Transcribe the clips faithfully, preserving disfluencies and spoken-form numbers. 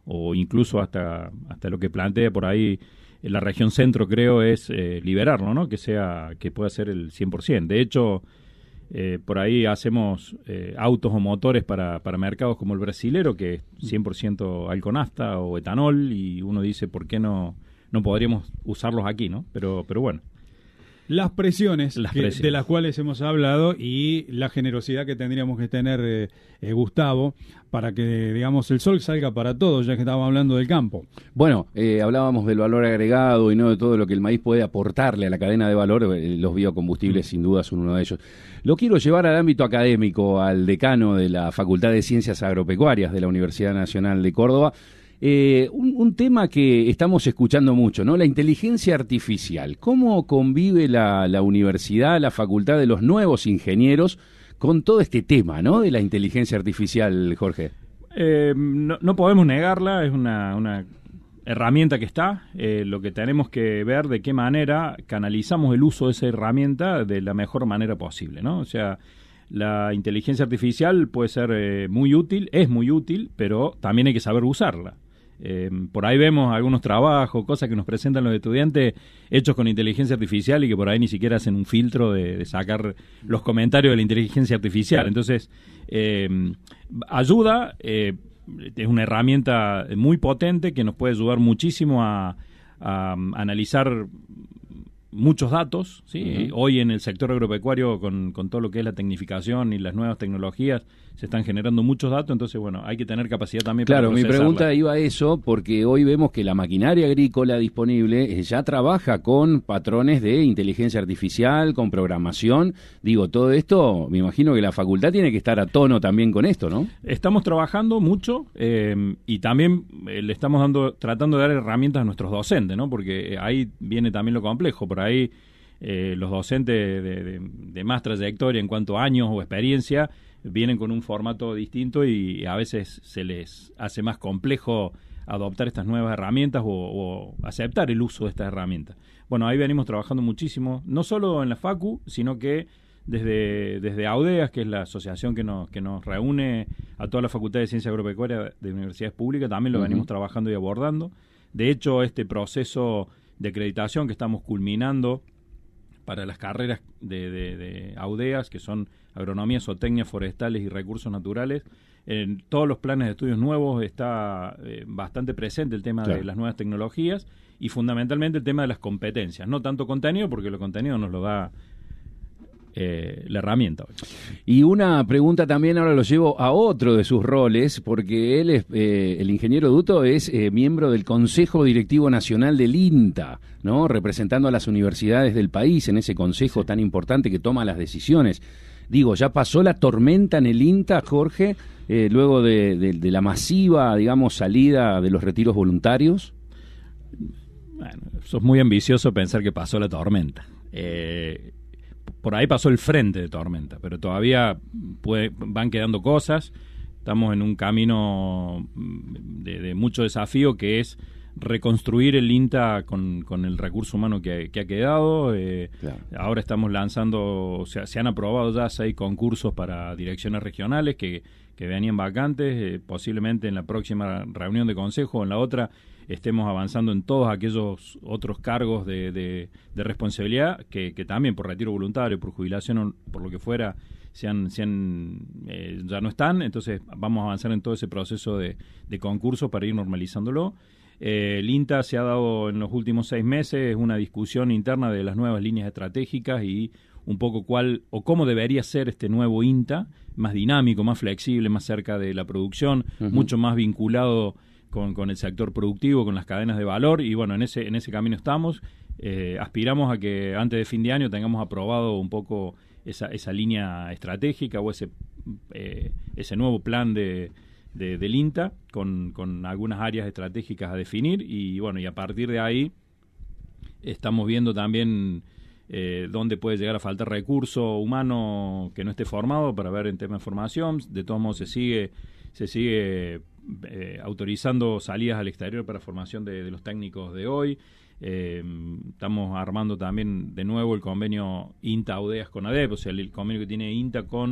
o incluso hasta, hasta lo que plantea por ahí en la región centro, creo, es eh, liberarlo, ¿no? Que sea, que pueda ser el cien por ciento. De hecho, eh, por ahí hacemos eh, autos o motores para, para mercados como el brasilero, que es cien por ciento alconafta o etanol, y uno dice, ¿por qué no, no podríamos usarlos aquí, ¿no? Pero, pero bueno. Las presiones, Las que, presiones de las cuales hemos hablado, y la generosidad que tendríamos que tener, eh, eh, Gustavo, para que, digamos, el sol salga para todos, ya que estábamos hablando del campo. Bueno, eh, hablábamos del valor agregado y no de todo lo que el maíz puede aportarle a la cadena de valor. Eh, los biocombustibles, mm. sin duda, son uno de ellos. Lo quiero llevar al ámbito académico, al decano de la Facultad de Ciencias Agropecuarias de la Universidad Nacional de Córdoba. Eh, un, un tema que estamos escuchando mucho, ¿no? La inteligencia artificial. ¿Cómo convive la, la universidad, la facultad de los nuevos ingenieros con todo este tema, ¿no? De la inteligencia artificial, Jorge. Eh, no, no podemos negarla, es una, una herramienta que está. Eh, lo que tenemos que ver de qué manera canalizamos el uso de esa herramienta de la mejor manera posible, ¿no? O sea, la inteligencia artificial puede ser eh, muy útil, es muy útil, pero también hay que saber usarla. Eh, por ahí vemos algunos trabajos, cosas que nos presentan los estudiantes hechos con inteligencia artificial y que por ahí ni siquiera hacen un filtro de, de sacar los comentarios de la inteligencia artificial. Entonces, eh, ayuda, eh, es una herramienta muy potente que nos puede ayudar muchísimo a, a analizar muchos datos, ¿sí? Uh-huh. Hoy en el sector agropecuario, con, con todo lo que es la tecnificación y las nuevas tecnologías, se están generando muchos datos, entonces, bueno, hay que tener capacidad también claro, para procesarla. Claro, mi pregunta iba a eso, porque hoy vemos que la maquinaria agrícola disponible ya trabaja con patrones de inteligencia artificial, con programación. Digo, todo esto, me imagino que la facultad tiene que estar a tono también con esto, ¿no? Estamos trabajando mucho eh, y también eh, le estamos dando, tratando de dar herramientas a nuestros docentes, ¿no? Porque ahí viene también lo complejo. Por ahí eh, los docentes de, de, de más trayectoria en cuanto a años o experiencia vienen con un formato distinto y a veces se les hace más complejo adoptar estas nuevas herramientas o, o aceptar el uso de estas herramientas. Bueno, ahí venimos trabajando muchísimo, no solo en la Facu, sino que desde, desde AUDEAS, que es la asociación que nos, que nos reúne a toda la Facultad de Ciencia Agropecuaria de Universidades Públicas, también lo uh-huh. venimos trabajando y abordando. De hecho, este proceso de acreditación que estamos culminando para las carreras de, de, de AUDEAS, que son Agronomía, Zootecnia, Forestales y Recursos Naturales, en todos los planes de estudios nuevos está eh, bastante presente el tema claro. de las nuevas tecnologías y fundamentalmente el tema de las competencias, no tanto contenido, porque lo contenido nos lo da Eh, la herramienta hoy. Y una pregunta también, ahora lo llevo a otro de sus roles, porque él es, eh, el ingeniero Duto es eh, miembro del Consejo Directivo Nacional del INTA, ¿no? Representando a las universidades del país en ese consejo sí. tan importante que toma las decisiones. Digo, ¿ya pasó la tormenta en el INTA, Jorge, eh, luego de, de, de la masiva, digamos, salida de los retiros voluntarios? Bueno, sos muy ambicioso pensar que pasó la tormenta. Eh... Por ahí pasó el frente de tormenta, pero todavía puede, van quedando cosas. Estamos en un camino de, de mucho desafío, que es reconstruir el INTA con, con el recurso humano que, que ha quedado. Eh, claro. Ahora estamos lanzando, o sea, se han aprobado ya seis concursos para direcciones regionales que, que venían vacantes. Eh, posiblemente en la próxima reunión de consejo o en la otra estemos avanzando en todos aquellos otros cargos de, de, de responsabilidad que, que también por retiro voluntario, por jubilación o por lo que fuera, se han, se han, eh, ya no están. Entonces vamos a avanzar en todo ese proceso de, de concurso para ir normalizándolo. Eh, el INTA se ha dado en los últimos seis meses una discusión interna de las nuevas líneas estratégicas y un poco cuál o cómo debería ser este nuevo INTA, más dinámico, más flexible, más cerca de la producción, uh-huh. mucho más vinculado Con, con el sector productivo, con las cadenas de valor, y bueno, en ese en ese camino estamos. Eh, aspiramos a que antes de fin de año tengamos aprobado un poco esa, esa línea estratégica o ese eh, ese nuevo plan de, de del INTA con, con algunas áreas estratégicas a definir, y bueno, y a partir de ahí estamos viendo también eh, dónde puede llegar a faltar recurso humano que no esté formado para ver en tema de formación. De todos modos se sigue se sigue Eh, autorizando salidas al exterior para formación de, de los técnicos de hoy. Eh, estamos armando también de nuevo el convenio INTA-AUDEAS con ADEP, o sea, el, el convenio que tiene INTA con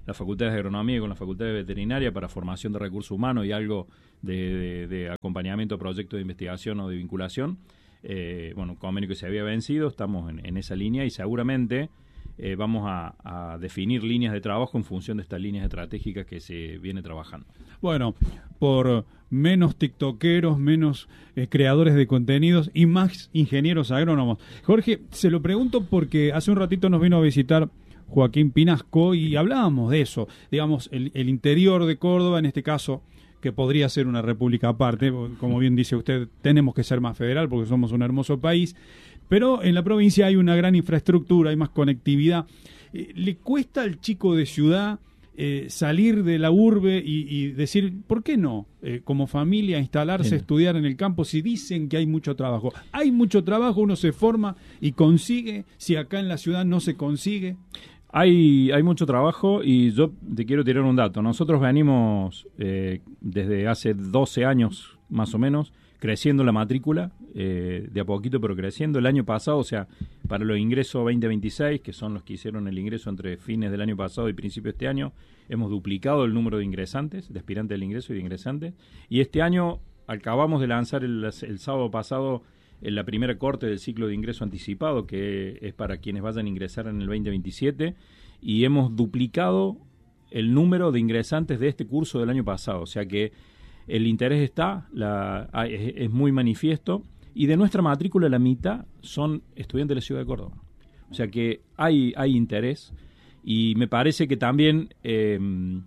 las facultades de agronomía y con las facultades de veterinaria para formación de recursos humanos y algo de, de, de acompañamiento a proyectos de investigación o de vinculación. Eh, bueno, un convenio que se había vencido, estamos en, en esa línea y seguramente eh, vamos a, a definir líneas de trabajo en función de estas líneas estratégicas que se viene trabajando. Bueno, por menos tiktokeros, menos eh, creadores de contenidos y más ingenieros agrónomos. Jorge, se lo pregunto porque hace un ratito nos vino a visitar Joaquín Pinasco y hablábamos de eso, digamos, el, el interior de Córdoba, en este caso, que podría ser una república aparte, como bien dice usted, tenemos que ser más federal porque somos un hermoso país, pero en la provincia hay una gran infraestructura, hay más conectividad. Eh, ¿Le cuesta al chico de ciudad eh, salir de la urbe y, y decir, ¿por qué no? Eh, como familia, instalarse, Bien. estudiar en el campo, si dicen que hay mucho trabajo. Hay mucho trabajo, uno se forma y consigue, si acá en la ciudad no se consigue. Hay, hay mucho trabajo y yo te quiero tirar un dato. Nosotros venimos eh, desde hace doce años más o menos creciendo la matrícula, eh, de a poquito pero creciendo. El año pasado, o sea, para los ingresos veinte veintiséis, que son los que hicieron el ingreso entre fines del año pasado y principio de este año, hemos duplicado el número de ingresantes, de aspirantes del ingreso y de ingresantes. Y este año acabamos de lanzar el, el sábado pasado en la primera corte del ciclo de ingreso anticipado, que es para quienes vayan a ingresar en el veinte veintisiete, y hemos duplicado el número de ingresantes de este curso del año pasado, o sea que el interés está, la, es, es muy manifiesto, y de nuestra matrícula la mitad son estudiantes de la ciudad de Córdoba, o sea que hay, hay interés, y me parece que también eh,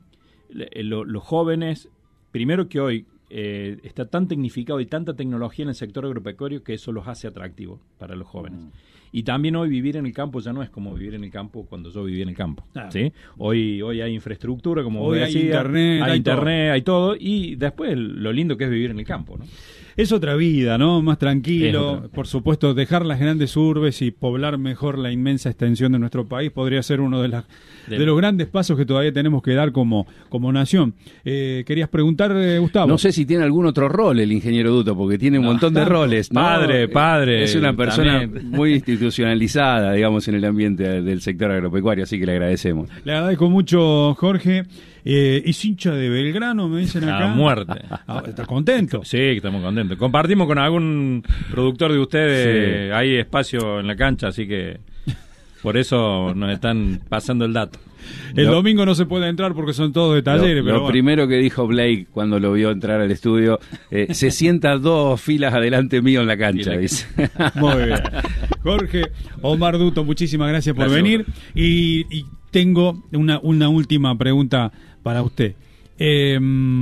lo, los jóvenes, primero que hoy, Eh, está tan tecnificado y tanta tecnología en el sector agropecuario que eso los hace atractivos para los jóvenes. Mm. Y también hoy vivir en el campo ya no es como vivir en el campo cuando yo viví en el campo. Claro. ¿Sí? Hoy, hoy hay infraestructura, como hoy vos hay decías, internet, hay, hay internet, todo. hay todo. Y después lo lindo que es vivir en el campo, ¿no? Es otra vida, ¿no? Más tranquilo. Por supuesto, dejar las grandes urbes y poblar mejor la inmensa extensión de nuestro país podría ser uno de, las, de, de los grandes pasos que todavía tenemos que dar como, como nación. Eh, ¿Querías preguntar, eh, Gustavo? No sé si tiene algún otro rol el ingeniero Duto, porque tiene un no, montón de roles. ¿no? Padre, padre. Es una persona también. muy institucionalizada, digamos, en el ambiente del sector agropecuario, así que le agradecemos. Le agradezco mucho, Jorge. Eh, ¿Es hincha de Belgrano, me dicen acá? A muerte. Ah, ¿Estás contento? Sí, estamos contentos. Compartimos con algún productor de ustedes, sí. Hay espacio en la cancha, así que por eso nos están pasando el dato. El lo, domingo no se puede entrar porque son todos de talleres. Lo, pero lo bueno. primero que dijo Blake cuando lo vio entrar al estudio, eh, se sienta dos filas adelante mío en la cancha, dice. Muy bien. Jorge, Omar Duto, muchísimas gracias por gracias, venir. Y, y tengo una, una última pregunta para usted. Eh,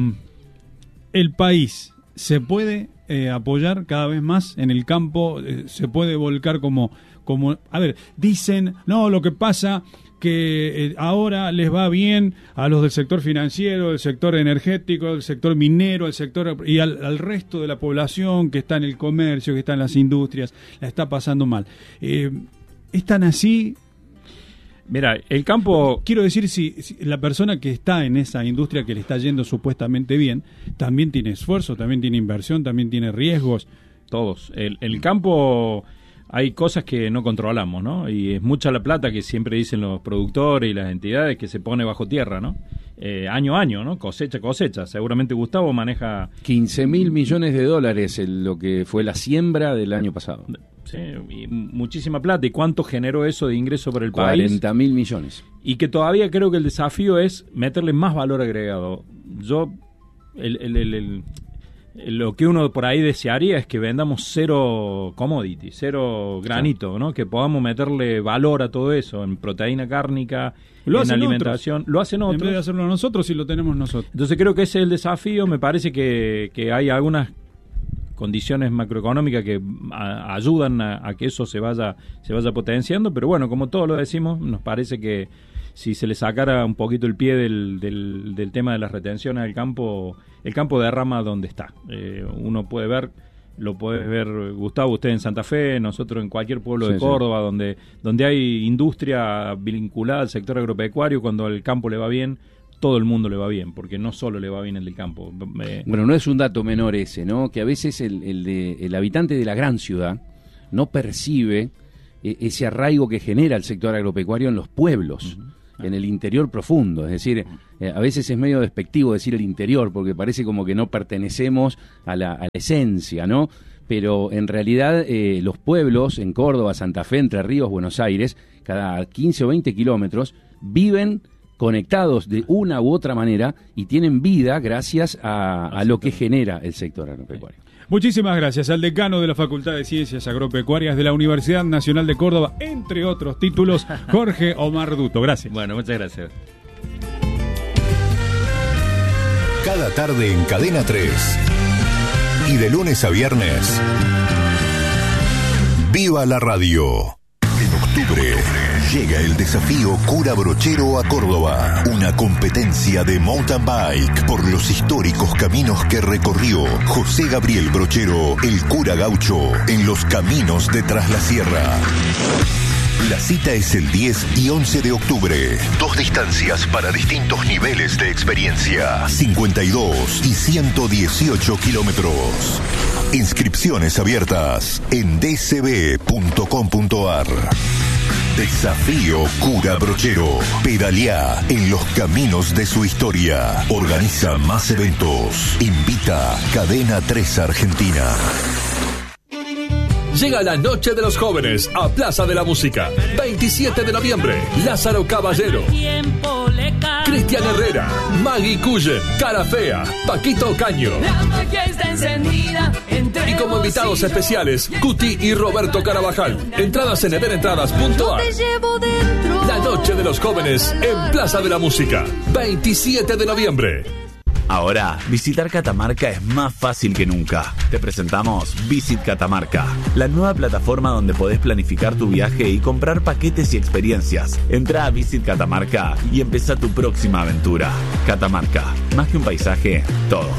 ¿El país se puede eh, apoyar cada vez más en el campo? Eh, ¿Se puede volcar como, como... A ver, dicen, no, lo que pasa que eh, ahora les va bien a los del sector financiero, del sector energético, del sector minero, el sector y al, al resto de la población que está en el comercio, que está en las industrias, la está pasando mal. Eh, ¿Es tan así? Mira, el campo... Quiero decir, si, si la persona que está en esa industria que le está yendo supuestamente bien, también tiene esfuerzo, también tiene inversión, también tiene riesgos. Todos. El, el campo... Hay cosas que no controlamos, ¿no? Y es mucha la plata que siempre dicen los productores y las entidades que se pone bajo tierra, ¿no? Eh, año a año, ¿no? Cosecha, cosecha. Seguramente Gustavo maneja... quince mil millones de dólares en lo que fue la siembra del año pasado. Sí, y muchísima plata. ¿Y cuánto generó eso de ingreso para el país? cuarenta mil millones. Y que todavía creo que el desafío es meterle más valor agregado. Yo... el, el, el, el lo que uno por ahí desearía es que vendamos cero commodity, cero granito, ¿no? Que podamos meterle valor a todo eso, en proteína cárnica, lo en alimentación. Otros. Lo hacen otros. En vez de hacerlo nosotros, si lo tenemos nosotros. Entonces creo que ese es el desafío. Me parece que, que hay algunas condiciones macroeconómicas que a, ayudan a, a que eso se vaya, se vaya potenciando, pero bueno, como todos lo decimos, nos parece que si se le sacara un poquito el pie del, del, del tema de las retenciones del campo, el campo derrama donde está. Eh, uno puede ver, lo puede ver, Gustavo, usted en Santa Fe, nosotros en cualquier pueblo sí, de Córdoba, sí. donde, donde hay industria vinculada al sector agropecuario, cuando al campo le va bien, todo el mundo le va bien, porque no solo le va bien el del campo. Eh, bueno, no es un dato menor ese, ¿no? Que a veces el, el, de, el habitante de la gran ciudad no percibe ese arraigo que genera el sector agropecuario en los pueblos. Uh-huh. en el interior profundo. Es decir, eh, a veces es medio despectivo decir el interior, porque parece como que no pertenecemos a la, a la esencia, ¿no? Pero en realidad eh, los pueblos en Córdoba, Santa Fe, Entre Ríos, Buenos Aires, cada quince o veinte kilómetros, viven conectados de una u otra manera y tienen vida gracias a, a lo que genera el sector agropecuario. Muchísimas gracias al decano de la Facultad de Ciencias Agropecuarias de la Universidad Nacional de Córdoba, entre otros títulos, Jorge Omar Duto. Gracias. Bueno, muchas gracias. Cada tarde en Cadena tres y de lunes a viernes, ¡viva la radio! En octubre llega el desafío Cura Brochero a Córdoba, una competencia de mountain bike por los históricos caminos que recorrió José Gabriel Brochero, el cura gaucho, en los caminos de Tras la Sierra. La cita es el diez y once de octubre. Dos distancias para distintos niveles de experiencia. cincuenta y dos y ciento dieciocho kilómetros. Inscripciones abiertas en d c b punto com punto a r. Desafío Cura Brochero. Pedaleá en los caminos de su historia. Organiza más eventos. Invita Cadena tres Argentina. Llega la Noche de los Jóvenes a Plaza de la Música. veintisiete de noviembre, Lázaro Caballero, Cristian Herrera, Maggie Cullen, Cara Fea, Paquito Ocaño. Y como invitados especiales, Cuti y Roberto Carabajal. Entradas en everentradas punto a r. La Noche de los Jóvenes en Plaza de la Música. veintisiete de noviembre. Ahora, visitar Catamarca es más fácil que nunca. Te presentamos Visit Catamarca, la nueva plataforma donde podés planificar tu viaje y comprar paquetes y experiencias. Entra a Visit Catamarca y empezá tu próxima aventura. Catamarca, más que un paisaje, todos.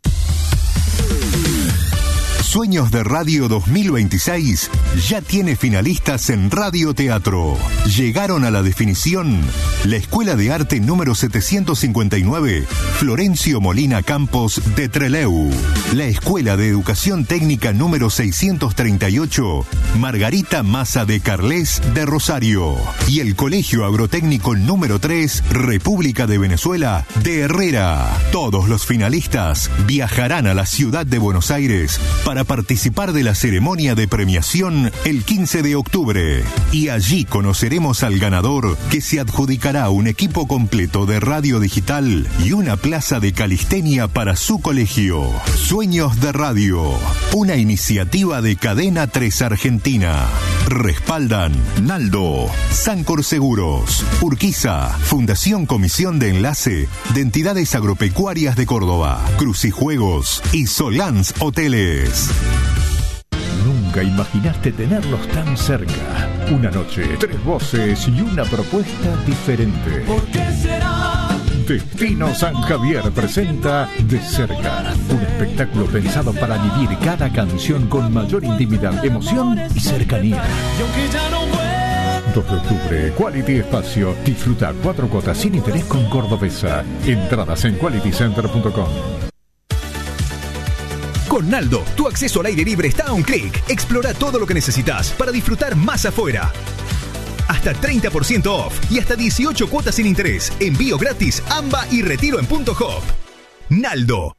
Sueños de Radio dos mil veintiséis ya tiene finalistas en Radio Teatro. Llegaron a la definición la Escuela de Arte número setecientos cincuenta y nueve, Florencio Molina Campos de Trelew. La Escuela de Educación Técnica número seiscientos treinta y ocho, Margarita Maza de Carles de Rosario. Y el Colegio Agrotécnico número tres, República de Venezuela de Herrera. Todos los finalistas viajarán a la ciudad de Buenos Aires para participar de la ceremonia de premiación el quince de octubre. Y allí conoceremos al ganador, que se adjudicará un equipo completo de radio digital y una plaza de calistenia para su colegio. Sueños de Radio, una iniciativa de Cadena tres Argentina. Respaldan Naldo, Sancor Seguros, Urquiza, Fundación Comisión de Enlace de Entidades Agropecuarias de Córdoba, Crucijuegos y Solans Hoteles. Nunca imaginaste tenerlos tan cerca. Una noche, tres voces y una propuesta diferente. ¿Por qué será? Destino San Javier presenta De Cerca, un espectáculo pensado para vivir cada canción con mayor intimidad, emoción y cercanía. dos de octubre, Quality Espacio. Disfruta cuatro cuotas sin interés con Cordobesa. Entradas en quality center punto com. Con Naldo, tu acceso al aire libre está a un clic. Explora todo lo que necesitas para disfrutar más afuera. Hasta treinta por ciento off y hasta dieciocho cuotas sin interés. Envío gratis, AMBA y retiro en Punto Hop. Naldo.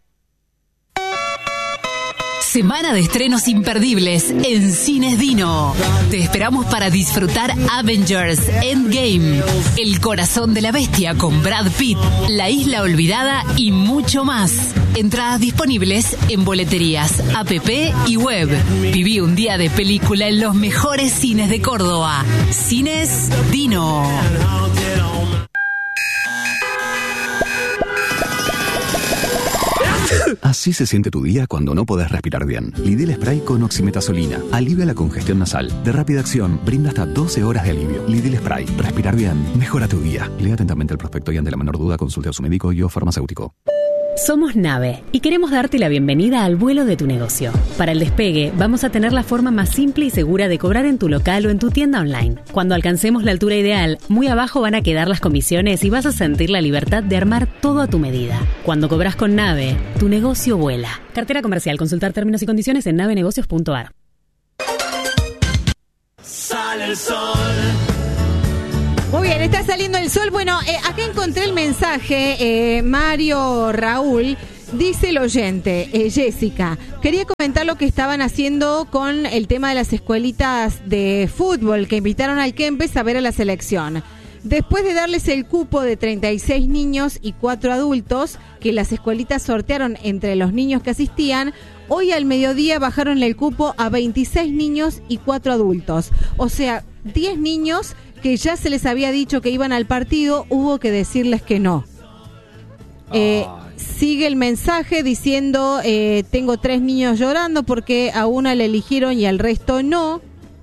Semana de estrenos imperdibles en Cines Dino. Te esperamos para disfrutar Avengers Endgame, El Corazón de la Bestia con Brad Pitt, La Isla Olvidada y mucho más. Entradas disponibles en boleterías, app y web. Viví un día de película en los mejores cines de Córdoba. Cines Dino. Así se siente tu día cuando no podés respirar bien. Lidl Spray con oximetazolina. Alivia la congestión nasal. De rápida acción, brinda hasta doce horas de alivio. Lidl Spray. Respirar bien. Mejora tu día. Lea atentamente el prospecto y ante la menor duda consulte a su médico y o farmacéutico. Somos Nave y queremos darte la bienvenida al vuelo de tu negocio. Para el despegue, vamos a tener la forma más simple y segura de cobrar en tu local o en tu tienda online. Cuando alcancemos la altura ideal, muy abajo van a quedar las comisiones y vas a sentir la libertad de armar todo a tu medida. Cuando cobras con Nave, tu negocio vuela. Cartera comercial. Consultar términos y condiciones en nave negocios punto a r. Sale el sol Muy bien, está saliendo el sol. Bueno, eh, acá encontré el mensaje, eh, Mario Raúl. Dice el oyente, eh, Jessica, quería comentar lo que estaban haciendo con el tema de las escuelitas de fútbol que invitaron al Kempes a ver a la selección. Después de darles el cupo de treinta y seis niños y cuatro adultos que las escuelitas sortearon entre los niños que asistían, hoy al mediodía bajaron el cupo a veintiséis niños y cuatro adultos. O sea, diez niños que ya se les había dicho que iban al partido, hubo que decirles que no. Eh, sigue el mensaje diciendo, eh, tengo tres niños llorando porque a una le eligieron y al resto no.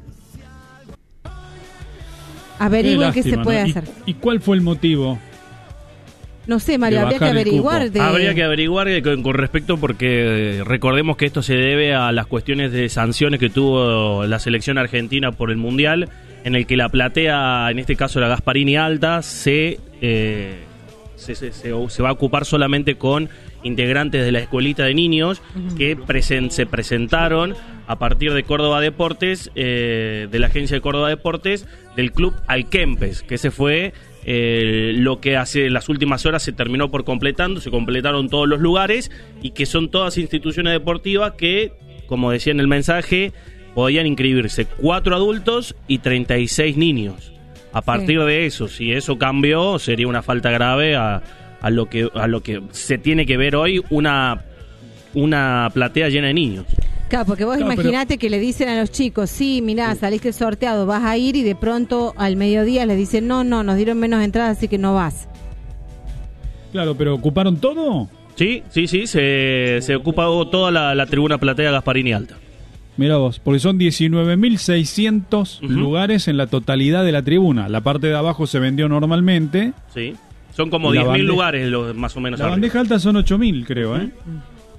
Averigüen qué, qué se puede ¿no? hacer. ¿Y, ¿Y cuál fue el motivo? No sé, Mario, habría que averiguar. De... Habría que averiguar con, con respecto porque eh, recordemos que esto se debe a las cuestiones de sanciones que tuvo la selección argentina por el Mundial, en el que la platea, en este caso la Gasparini Alta, se, eh, se, se, se, se va a ocupar solamente con integrantes de la escuelita de niños uh-huh. que presen, se presentaron a partir de Córdoba Deportes, eh, de la agencia de Córdoba Deportes, del club Alkempes, que ese fue eh, lo que hace las últimas horas se terminó por completando, se completaron todos los lugares y que son todas instituciones deportivas que, como decía en el mensaje, podían inscribirse cuatro adultos y treinta y seis niños. A partir sí. de eso, si eso cambió, sería una falta grave a, a lo que a lo que se tiene que ver hoy una una platea llena de niños. Claro, porque vos claro, imaginate pero... que le dicen a los chicos, sí, mirá, saliste sorteado, vas a ir, y de pronto al mediodía les dicen, no, no, nos dieron menos entradas, así que no vas. Claro, pero ¿ocuparon todo? Sí, sí, sí, se, se ocupa toda la, la tribuna platea Gasparini Alta. Mira vos, porque son diecinueve mil seiscientos uh-huh. lugares en la totalidad de la tribuna. La parte de abajo se vendió normalmente. Sí, son como diez mil lugares los, más o menos. La arriba. Bandeja alta son ocho mil, creo, ¿eh? Uh-huh.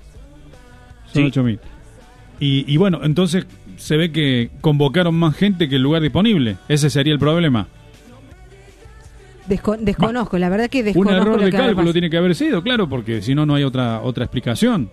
Son sí. ocho mil. Y, y bueno, entonces se ve que convocaron más gente que el lugar disponible. Ese sería el problema. Desco- desconozco, bah, la verdad que desconozco. Un error lo de que cálculo tiene que haber sido, claro, porque si no, no hay otra otra explicación.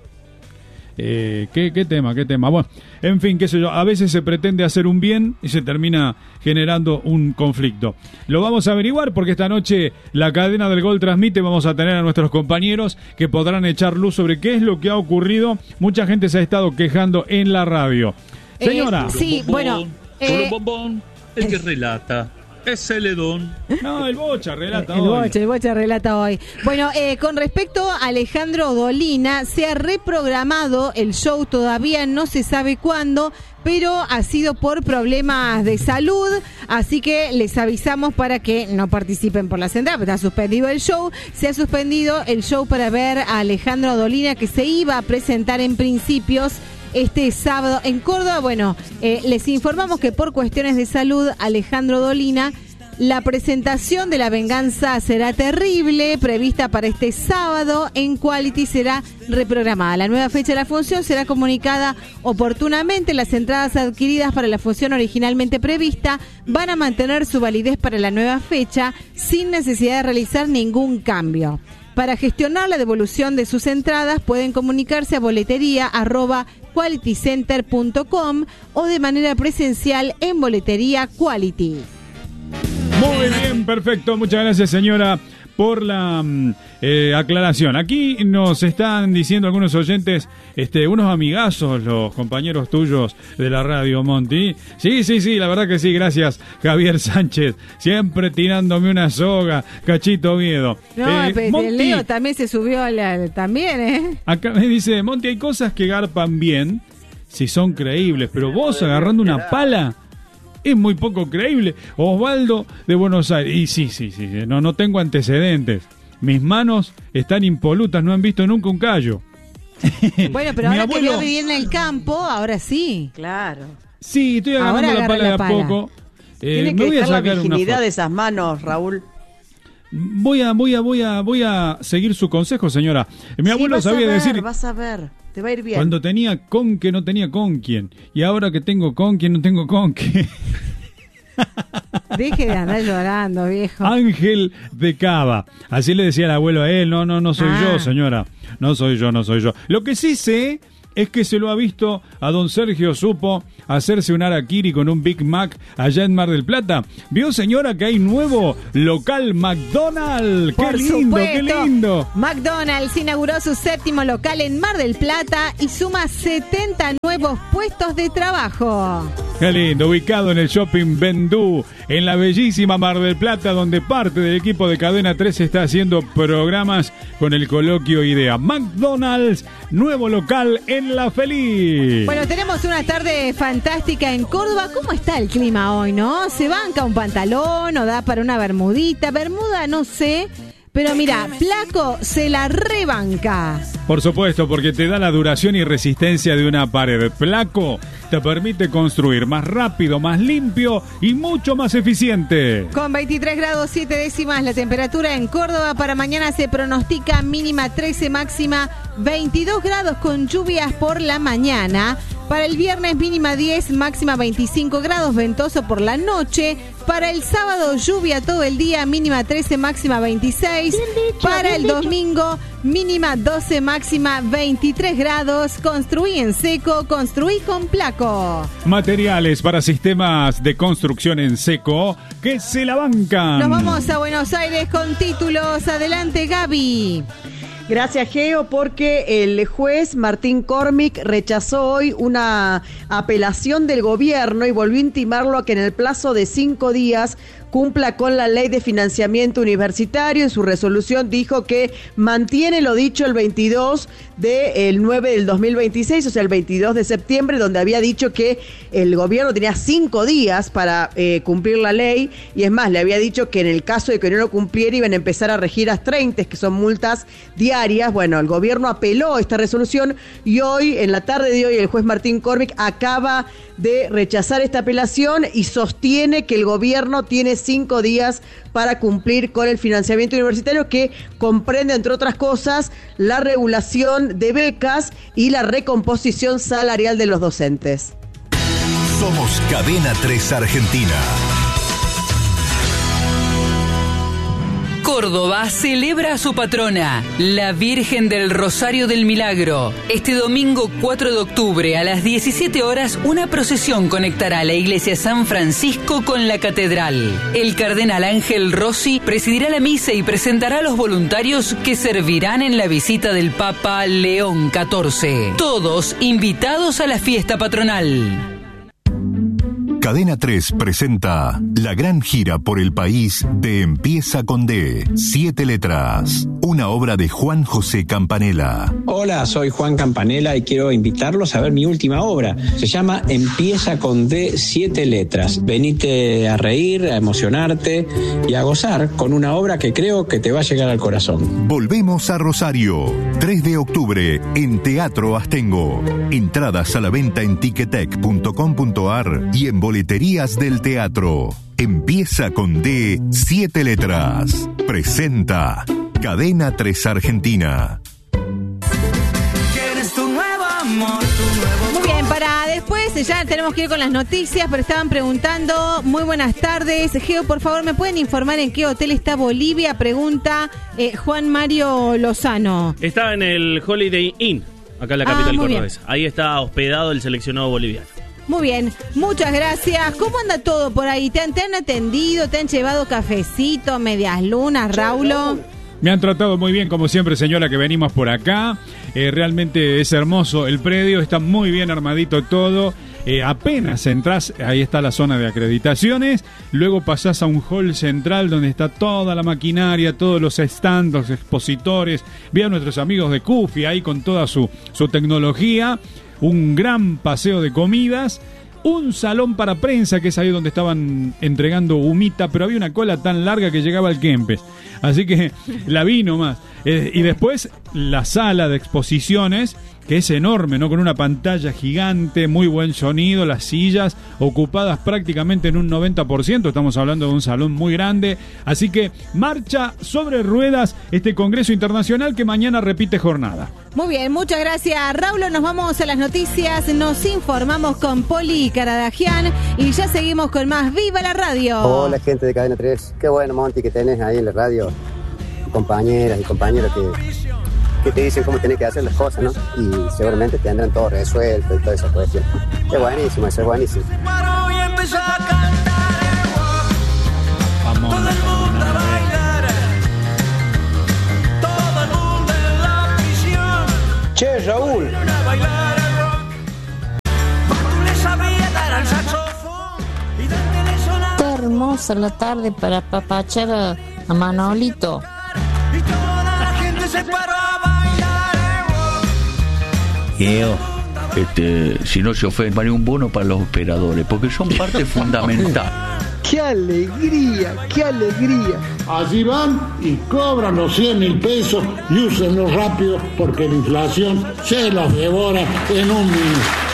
Eh, ¿qué, ¿Qué tema? ¿Qué tema? Bueno, en fin, qué sé yo, a veces se pretende hacer un bien y se termina generando un conflicto. Lo vamos a averiguar porque esta noche la cadena del Gol transmite, vamos a tener a nuestros compañeros que podrán echar luz sobre qué es lo que ha ocurrido. Mucha gente se ha estado quejando en la radio. Señora. Eh, sí, bueno. Eh, bombón, el que relata. Es Celedón. No, el Bocha relata el, hoy. El Bocha, el Bocha relata hoy. Bueno, eh, con respecto a Alejandro Dolina, se ha reprogramado el show, todavía no se sabe cuándo, pero ha sido por problemas de salud, así que les avisamos para que no participen por las entradas. Está suspendido el show, se ha suspendido el show para ver a Alejandro Dolina, que se iba a presentar en principios este sábado en Córdoba. Bueno, eh, les informamos que por cuestiones de salud, Alejandro Dolina, la presentación de La Venganza Será Terrible, prevista para este sábado en Quality, será reprogramada. La nueva fecha de la función será comunicada oportunamente. Las entradas adquiridas para la función originalmente prevista van a mantener su validez para la nueva fecha sin necesidad de realizar ningún cambio. Para gestionar la devolución de sus entradas pueden comunicarse a boletería arroba quality center punto com o de manera presencial en Boletería Quality. Muy bien, perfecto. Muchas gracias, señora, por la eh, aclaración. Aquí nos están diciendo algunos oyentes, este, unos amigazos, los compañeros tuyos de la radio, Monty. Sí, sí, sí, la verdad que sí, gracias, Javier Sánchez. Siempre tirándome una soga, Cachito Oviedo. No, eh, pero Monty, Leo también se subió a la, también, ¿eh? Acá me dice, Monty, hay cosas que garpan bien si son creíbles, pero vos agarrando una pala es muy poco creíble. Osvaldo de Buenos Aires. Y sí, sí, sí, no, no tengo antecedentes. Mis manos están impolutas, no han visto nunca un callo. Bueno, pero ahora abuelo... que veo vivir en el campo, ahora sí. Claro. Sí, estoy agarrando ahora la pala de a poco. Eh, Tiene que me voy dejar a sacar la virginidad de esas manos, Raúl. Voy a, voy a, voy a, voy a seguir su consejo, señora. Mi sí, abuelo vas sabía a ver, decir. Vas a ver, te va a ir bien. Cuando tenía con que no tenía con quién. Y ahora que tengo con quién no tengo con qué. Deje de andar llorando, viejo. Ángel de Cava. Así le decía el abuelo a él. No, no, no soy ah. yo, señora. No soy yo, no soy yo. Lo que sí sé es que se lo ha visto a don Sergio Supo hacerse un harakiri con un Big Mac allá en Mar del Plata. ¿Vio, señora, que hay nuevo local McDonald's? ¡Qué Por lindo, qué supuesto. lindo! McDonald's inauguró su séptimo local en Mar del Plata y suma setenta nuevos puestos de trabajo. Qué lindo, ubicado en el Shopping Vendú, en la bellísima Mar del Plata, donde parte del equipo de Cadena tres está haciendo programas con el coloquio Idea. McDonald's, nuevo local en La Feliz. Bueno, tenemos una tarde fantástica en Córdoba. ¿Cómo está el clima hoy, no? ¿Se banca un pantalón o da para una bermudita? Bermuda, no sé. Pero mira, Placo se la rebanca. Por supuesto, porque te da la duración y resistencia de una pared. Placo te permite construir más rápido, más limpio y mucho más eficiente. Con veintitrés grados siete décimas la temperatura en Córdoba. Para mañana se pronostica mínima trece, máxima veintidós grados con lluvias por la mañana. Para el viernes mínima diez, máxima veinticinco grados, ventoso por la noche. Para el sábado lluvia todo el día, mínima trece, máxima veintiséis. Dicho, Para el domingo mínima doce, máxima veintitrés grados. Construí en seco, construí con Placo. Materiales para sistemas de construcción en seco que se la bancan. Nos vamos a Buenos Aires con títulos. Adelante, Gaby. Gracias, Geo, porque el juez Martín Cormick rechazó hoy una apelación del gobierno y volvió a intimarlo a que en el plazo de cinco días cumpla con la ley de financiamiento universitario. En su resolución dijo que mantiene lo dicho el veintidós del nueve del dos mil veintiséis, o sea, el veintidós de septiembre, donde había dicho que el gobierno tenía cinco días para eh, cumplir la ley, y es más, le había dicho que en el caso de que no lo cumpliera iban a empezar a regir as treinta, que son multas diarias. Bueno, el gobierno apeló esta resolución y hoy, en la tarde de hoy, el juez Martín Cormick acaba de rechazar esta apelación y sostiene que el gobierno tiene cinco días para cumplir con el financiamiento universitario, que comprende, entre otras cosas, la regulación de becas y la recomposición salarial de los docentes. Somos Cadena tres Argentina. Córdoba celebra a su patrona, la Virgen del Rosario del Milagro. Este domingo cuatro de octubre a las diecisiete horas, una procesión conectará la iglesia San Francisco con la catedral. El cardenal Ángel Rossi presidirá la misa y presentará a los voluntarios que servirán en la visita del Papa León catorce. Todos invitados a la fiesta patronal. Cadena tres presenta la gran gira por el país de Empieza con D, siete letras, una obra de Juan José Campanella. Hola, soy Juan Campanella y quiero invitarlos a ver mi última obra. Se llama Empieza con D, siete letras. Venite a reír, a emocionarte y a gozar con una obra que creo que te va a llegar al corazón. Volvemos a Rosario, tres de octubre, en Teatro Astengo. Entradas a la venta en ticketek punto com punto ar y en boleterías del teatro. Empieza con D, siete letras. Presenta Cadena tres Argentina. Muy bien, para después ya tenemos que ir con las noticias, pero estaban preguntando. Muy buenas tardes, Geo, por favor, ¿me pueden informar en qué hotel está Bolivia? Pregunta eh, Juan Mario Lozano. Está en el Holiday Inn, acá en la capital Ah, muy cordobesa. Ahí está hospedado el seleccionado boliviano. Muy bien, muchas gracias. ¿Cómo anda todo por ahí? ¿Te han, te han atendido? ¿Te han llevado cafecito, medias lunas, Raulo? Me han tratado muy bien, como siempre, señora, que venimos por acá. Eh, realmente es hermoso el predio, está muy bien armadito todo. Eh, apenas entras, ahí está la zona de acreditaciones. Luego pasás a un hall central donde está toda la maquinaria, todos los stands, los expositores. Vi a nuestros amigos de Cufi ahí con toda su, su tecnología. Un gran paseo de comidas. Un salón para prensa, que es ahí donde estaban entregando humita, pero había una cola tan larga que llegaba al Kempes. Así que la vi nomás. Eh, y después la sala de exposiciones, que es enorme, ¿no? Con una pantalla gigante, muy buen sonido, las sillas ocupadas prácticamente en un noventa por ciento. Estamos hablando de un salón muy grande. Así que marcha sobre ruedas este Congreso Internacional que mañana repite jornada. Muy bien, muchas gracias, Raulo. Nos vamos a las noticias, nos informamos con Poli Caradagian y ya seguimos con más Viva la Radio. Hola, gente de Cadena tres. Qué bueno, Monty, que tenés ahí en la radio. Compañeras y compañeros que que te dicen cómo tenés que hacer las cosas, ¿no? Y seguramente tendrán todo resuelto y toda esa cuestión. Es buenísimo, eso es buenísimo. Vamos. Che, Raúl. Está hermosa la tarde para apapachar a, a Manolito. Yo, este, si no se ofende, haré un bono para los operadores, porque son parte fundamental. ¡Qué alegría! ¡Qué alegría! Allí van y cobran los cien mil pesos y úsenlos rápido porque la inflación se los devora en un minuto.